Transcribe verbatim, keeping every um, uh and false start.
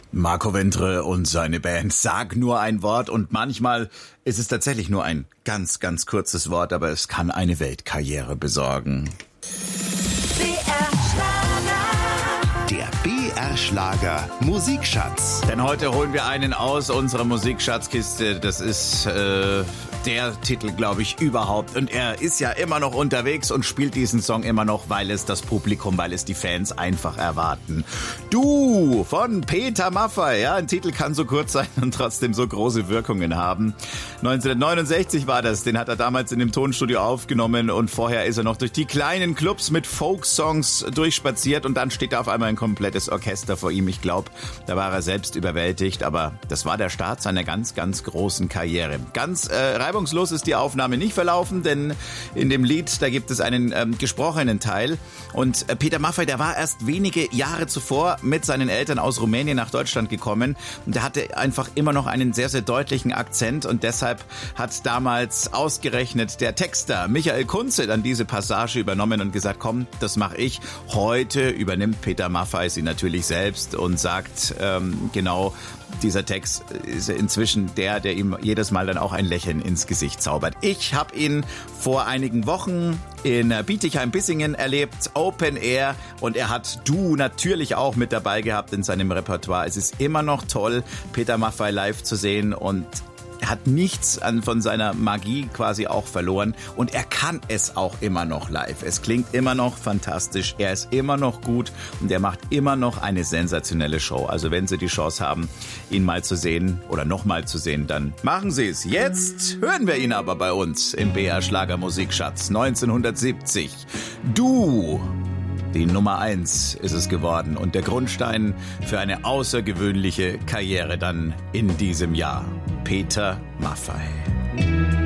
Marco Ventre und seine Band. Sag nur ein Wort und manchmal ist es tatsächlich nur ein ganz, ganz kurzes Wort, aber es kann eine Weltkarriere besorgen. Der B R-Schlager Musikschatz. Denn heute holen wir einen aus unserer Musikschatzkiste. Das ist äh, der Titel, glaube ich, überhaupt. Und er ist ja immer noch unterwegs und spielt diesen Song immer noch, weil es das Publikum, weil es die Fans einfach erwarten. Du von Peter Maffay. Ja, ein Titel kann so kurz sein und trotzdem so große Wirkungen haben. neunzehnhundertneunundsechzig war das. Den hat er damals in dem Tonstudio aufgenommen und vorher ist er noch durch die kleinen Clubs mit Folksongs durchspaziert und dann steht da auf einmal ein komplettes Orchester vor ihm. Ich glaube, da war er selbst überwältigt, aber das war der Start seiner ganz, ganz großen Karriere. Ganz äh, reibungslos ist die Aufnahme nicht verlaufen, denn in dem Lied, da gibt es einen ähm, gesprochenen Teil und äh, Peter Maffay, der war erst wenige Jahre zuvor mit seinen Eltern aus Rumänien nach Deutschland gekommen und der hatte einfach immer noch einen sehr, sehr deutlichen Akzent und deshalb hat damals ausgerechnet der Texter Michael Kunze dann diese Passage übernommen und gesagt, komm, das mache ich. Heute übernimmt Peter Maffay sie natürlich selbst und sagt ähm, genau, dieser Text ist inzwischen der, der ihm jedes Mal dann auch ein Lächeln ins Gesicht zaubert. Ich habe ihn vor einigen Wochen in Bietigheim-Bissingen erlebt, Open Air, und er hat Du natürlich auch mit dabei gehabt in seinem Repertoire. Es ist immer noch toll, Peter Maffay live zu sehen und er hat nichts an, von seiner Magie quasi auch verloren und er kann es auch immer noch live. Es klingt immer noch fantastisch, er ist immer noch gut und er macht immer noch eine sensationelle Show. Also wenn Sie die Chance haben, ihn mal zu sehen oder nochmal zu sehen, dann machen Sie es. Jetzt hören wir ihn aber bei uns im B R Schlager Musikschatz neunzehnhundertsiebzig. Du! Die Nummer eins ist es geworden und der Grundstein für eine außergewöhnliche Karriere dann in diesem Jahr. Peter Maffay.